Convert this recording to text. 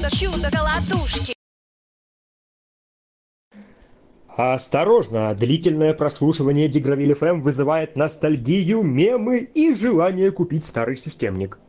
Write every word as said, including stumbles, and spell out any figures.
чудо-колотушки. Осторожно, длительное прослушивание Дигравиль эф эм вызывает ностальгию, мемы и желание купить старый системник.